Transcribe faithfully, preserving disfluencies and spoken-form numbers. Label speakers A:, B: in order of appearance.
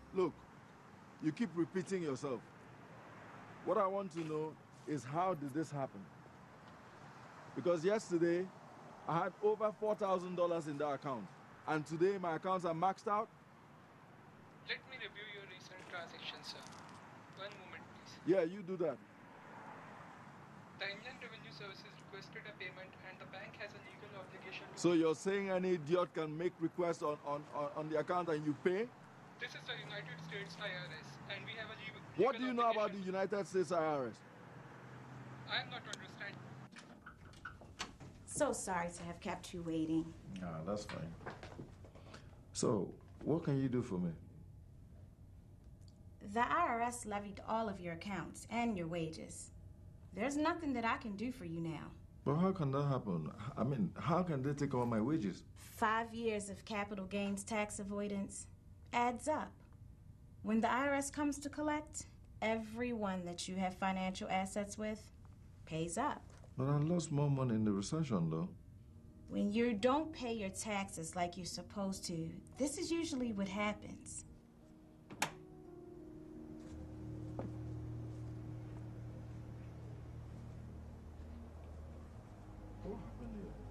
A: Look, you keep repeating yourself. What I want to know is how did this happen? Because yesterday, I had over four thousand dollars in that account. And today, my accounts are maxed out.
B: Let me review your recent transactions, sir. One moment, please.
A: Yeah, you do that.
B: The Inland Revenue Services requested a payment and the bank has a legal obligation to...
A: So you're saying any idiot can make requests on, on, on, on the account and you pay?
B: This is the United States I R S and we have a legal obligation.
A: What do you know about the United States I R S?
B: I am not understanding.
C: So sorry to have kept you waiting.
A: Ah, that's fine. So, what can you do for me?
C: The I R S levied all of your accounts and your wages. There's nothing that I can do for you now.
A: But how can that happen? I mean, how can they take all my wages?
C: Five years of capital gains tax avoidance adds up. When the I R S comes to collect, everyone that you have financial assets with pays up.
A: But I lost more money in the recession, though.
C: When you don't pay your taxes like you're supposed to, this is usually what happens.
A: What happened here?